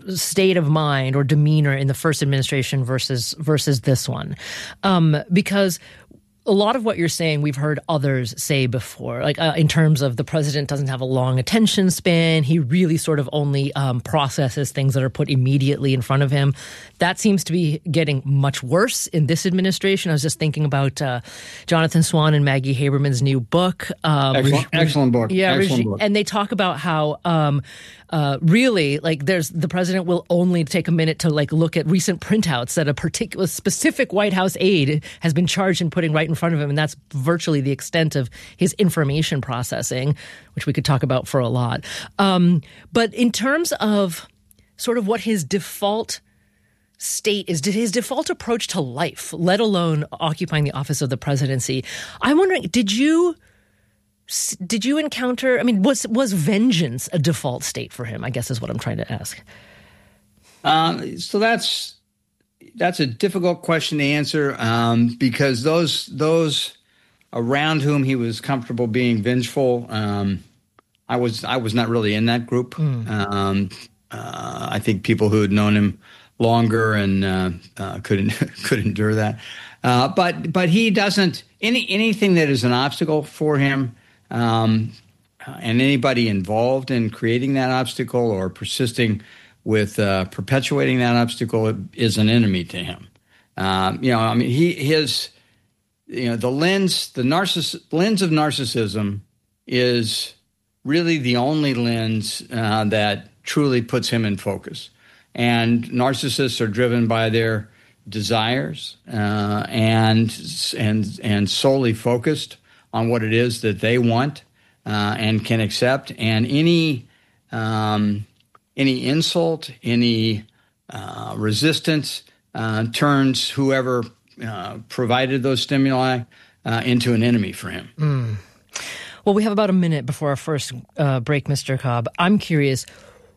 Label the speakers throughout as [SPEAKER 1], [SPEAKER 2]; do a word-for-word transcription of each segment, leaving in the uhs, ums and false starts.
[SPEAKER 1] state of mind or demeanor in the first administration versus versus this one, um, because a lot of what you're saying we've heard others say before, like uh, in terms of the president doesn't have a long attention span. He really sort of only um, processes things that are put immediately in front of him. That seems to be getting much worse in this administration. I was just thinking about uh, Jonathan Swan and Maggie Haberman's new book. Um,
[SPEAKER 2] excellent, excellent book.
[SPEAKER 1] Yeah,
[SPEAKER 2] excellent
[SPEAKER 1] regi-
[SPEAKER 2] book.
[SPEAKER 1] And they talk about how um, uh, really, like, there's the president will only take a minute to like look at recent printouts that a particular specific White House aide has been charged in putting right in front of him, and that's virtually the extent of his information processing, which we could talk about for a lot. Um, but in terms of sort of what his default state is, his default approach to life, let alone occupying the office of the presidency, I'm wondering, did you did you encounter? I mean, was was vengeance a default state for him? I guess is what I'm trying to ask.
[SPEAKER 2] Um, so that's. That's a difficult question to answer um, because those those around whom he was comfortable being vengeful, um, I was I was not really in that group. Mm. Um, uh, I think people who had known him longer and uh, uh, could could endure that. Uh, but but he doesn't any anything that is an obstacle for him, um, and anybody involved in creating that obstacle or persisting with uh, perpetuating that obstacle is an enemy to him. Um, you know, I mean, he his, you know, the lens, the narciss- lens of narcissism is really the only lens uh, that truly puts him in focus. And narcissists are driven by their desires uh, and and and solely focused on what it is that they want uh, and can accept. And any um, Any insult, any uh, resistance uh, turns whoever uh, provided those stimuli uh, into an enemy for him.
[SPEAKER 1] Mm. Well, we have about a minute before our first uh, break, Mister Cobb. I'm curious,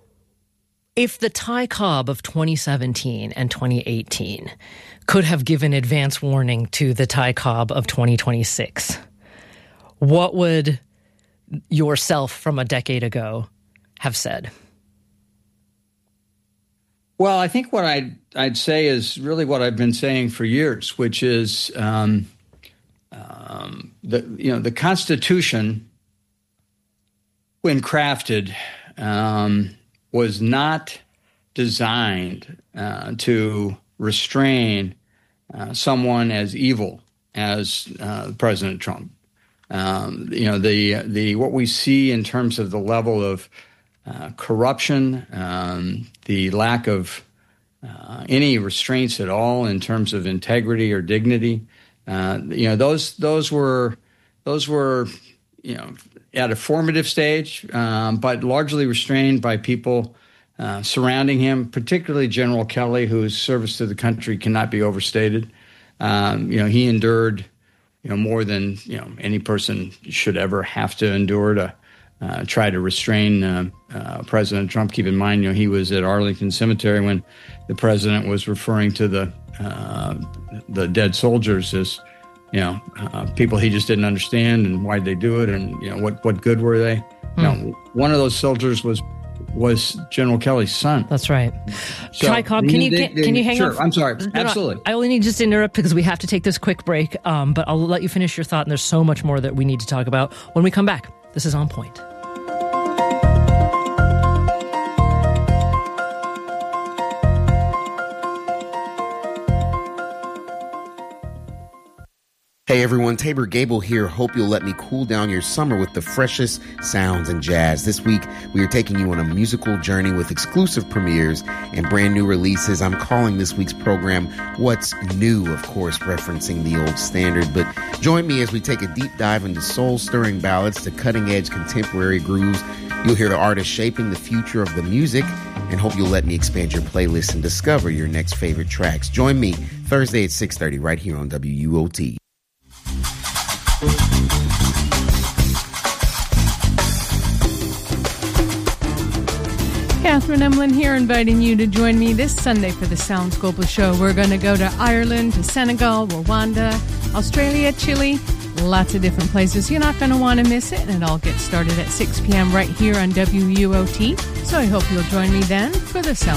[SPEAKER 1] if the Ty Cobb of twenty seventeen and twenty eighteen could have given advance warning to the Ty Cobb of twenty twenty-six, what would yourself from a decade ago have said?
[SPEAKER 2] Well, I think what I'd, I'd say is really what I've been saying for years, which is um, um, the you know the Constitution, when crafted, um, was not designed uh, to restrain uh, someone as evil as uh, President Trump. Um, you know the the what we see in terms of the level of Uh, corruption, um, the lack of uh, any restraints at all in terms of integrity or dignity. Uh, you know, those those were those were you know at a formative stage, um, but largely restrained by people uh, surrounding him, particularly General Kelly, whose service to the country cannot be overstated. Um, you know, he endured you know more than you know any person should ever have to endure to. Uh, try to restrain uh, uh, President Trump. Keep in mind, you know, he was at Arlington Cemetery when the president was referring to the uh, the dead soldiers as, you know, uh, people he just didn't understand and why'd they do it and, you know, what, what good were they? Hmm. You know, one of those soldiers was was General Kelly's son.
[SPEAKER 1] That's right.
[SPEAKER 2] So,
[SPEAKER 1] Ty Cobb, can you can, can you hang
[SPEAKER 2] sure,
[SPEAKER 1] on?
[SPEAKER 2] I'm sorry.
[SPEAKER 1] No,
[SPEAKER 2] Absolutely.
[SPEAKER 1] No, I only need just to interrupt because we have to take this quick break, um, but I'll let you finish your thought, and there's so much more that we need to talk about when we come back. This is On Point.
[SPEAKER 3] Hey everyone, Tabor Gable here. Hope you'll let me cool down your summer with the freshest sounds and jazz. This week, we are taking you on a musical journey with exclusive premieres and brand new releases. I'm calling this week's program What's New, of course, referencing the old standard. But join me as we take a deep dive into soul-stirring ballads to cutting-edge contemporary grooves. You'll hear the artists shaping the future of the music, and hope you'll let me expand your playlist and discover your next favorite tracks. Join me Thursday at six thirty right here on W U O T.
[SPEAKER 4] Catherine Emlyn here, inviting you to join me this Sunday for the Soundscope Show. We're going to go to Ireland, to Senegal, Rwanda, Australia, Chile, lots of different places. You're not going to want to miss it, and it all gets started at six p.m. right here on W U O T. So I hope you'll join me then for the Sound.